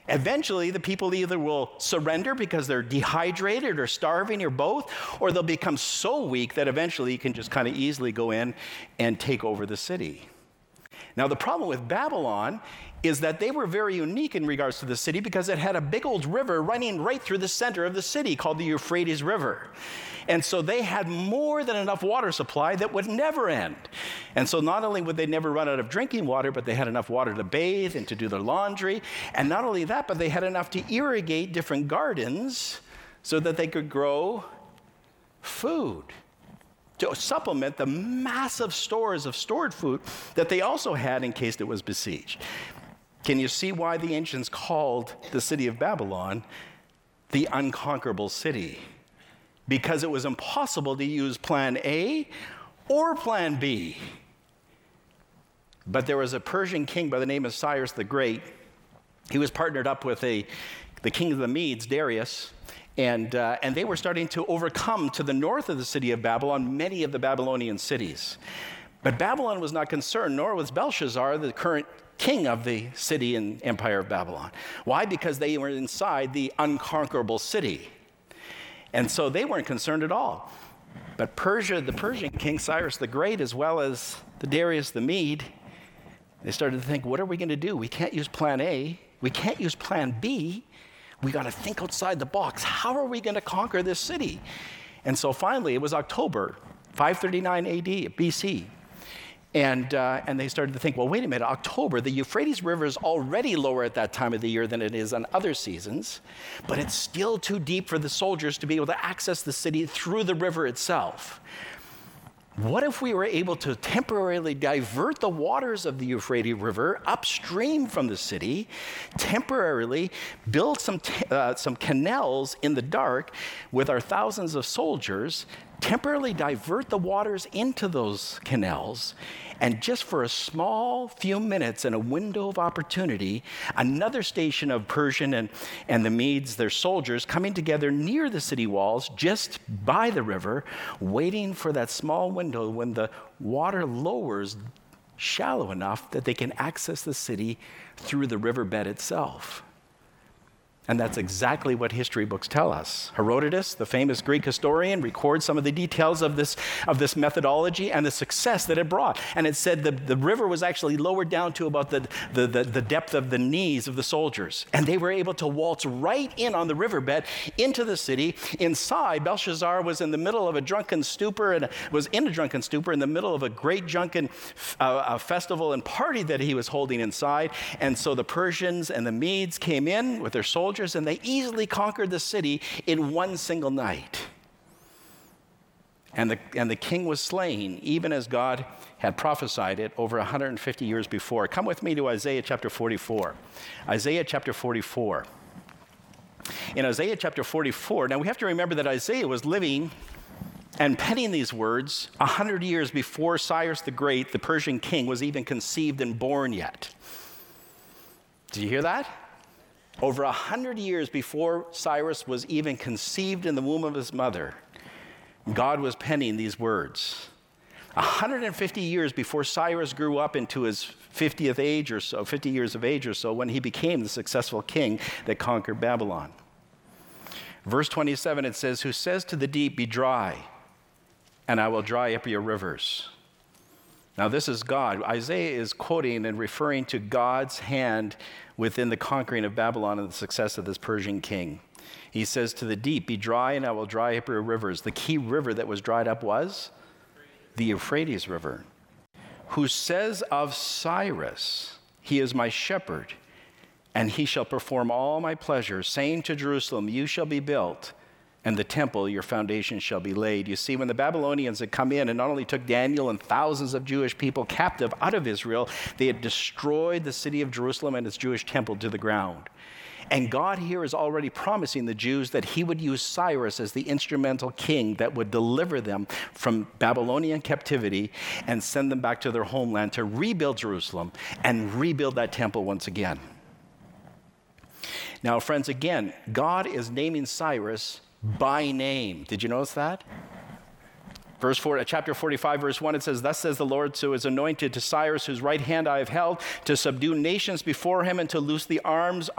Eventually, the people either will surrender because they're dehydrated or starving or both, or they'll become so weak that eventually you can just kind of easily go in and take over the city. Now, the problem with Babylon is that they were very unique in regards to the city because it had a big old river running right through the center of the city called the Euphrates River. And so they had more than enough water supply that would never end. And so not only would they never run out of drinking water, but they had enough water to bathe and to do their laundry. And not only that, but they had enough to irrigate different gardens so that they could grow food, to supplement the massive stores of stored food that they also had in case it was besieged. Can you see why the ancients called the city of Babylon the unconquerable city? Because it was impossible to use plan A or plan B. But there was a Persian king by the name of Cyrus the Great. He was partnered up with the king of the Medes, Darius, and they were starting to overcome to the north of the city of Babylon many of the Babylonian cities. But Babylon was not concerned, nor was Belshazzar, the current king of the city and empire of Babylon. Why? Because they were inside the unconquerable city. And so they weren't concerned at all. But Persia, the Persian king, Cyrus the Great, as well as the Darius the Mede, they started to think, what are we going to do? We can't use plan A. We can't use plan B. We got to think outside the box. How are we going to conquer this city? And so finally, it was October 539 AD, BC. And they started to think, well, wait a minute, October, the Euphrates River is already lower at that time of the year than it is on other seasons, but it's still too deep for the soldiers to be able to access the city through the river itself. What if we were able to temporarily divert the waters of the Euphrates River upstream from the city, temporarily build some canals in the dark with our thousands of soldiers, temporarily divert the waters into those canals, and just for a small few minutes and a window of opportunity, another station of Persian and the Medes, their soldiers, coming together near the city walls, just by the river, waiting for that small window when the water lowers shallow enough that they can access the city through the riverbed itself. And that's exactly what history books tell us. Herodotus, the famous Greek historian, records some of the details of this methodology and the success that it brought. And it said the river was actually lowered down to about the depth of the knees of the soldiers. And they were able to waltz right in on the riverbed into the city. Inside, Belshazzar was in the middle of a drunken stupor in the middle of a great drunken festival and party that he was holding inside. And so the Persians and the Medes came in with their soldiers, and they easily conquered the city in one single night. And the king was slain, even as God had prophesied it over 150 years before. Come with me to Isaiah chapter 44. Isaiah chapter 44. In Isaiah chapter 44, now we have to remember that Isaiah was living and penning these words 100 years before Cyrus the Great, the Persian king, was even conceived and born yet. Did you hear that? Over 100 years before Cyrus was even conceived in the womb of his mother, God was penning these words. 150 years before Cyrus grew up into his 50th age or so, 50 years of age or so, when he became the successful king that conquered Babylon. Verse 27, it says, "Who says to the deep, be dry, and I will dry up your rivers." Now this is God. Isaiah is quoting and referring to God's hand within the conquering of Babylon and the success of this Persian king. He says to the deep, be dry and I will dry up your rivers. The key river that was dried up was the Euphrates River. Who says of Cyrus, he is my shepherd, and he shall perform all my pleasures, saying to Jerusalem, you shall be built, and the temple, your foundation shall be laid. You see, when the Babylonians had come in and not only took Daniel and thousands of Jewish people captive out of Israel, they had destroyed the city of Jerusalem and its Jewish temple to the ground. And God here is already promising the Jews that he would use Cyrus as the instrumental king that would deliver them from Babylonian captivity and send them back to their homeland to rebuild Jerusalem and rebuild that temple once again. Now, friends, again, God is naming Cyrus by name. Did you notice that? Verse 4, chapter 45, verse 1, it says, thus says the Lord to his anointed, to Cyrus, whose right hand I have held, to subdue nations before him and to loose the arms